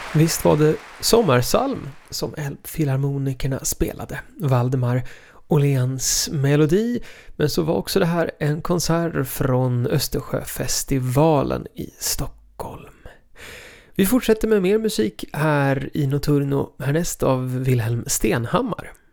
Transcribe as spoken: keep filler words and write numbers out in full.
Visst var det Sommarsalm som Älvfilharmonikerna spelade. Valdemar Åhléns melodi, men så var också det här en konsert från Östersjöfestivalen i Stockholm. Vi fortsätter med mer musik här i Nocturno, härnäst av Wilhelm Stenhammar.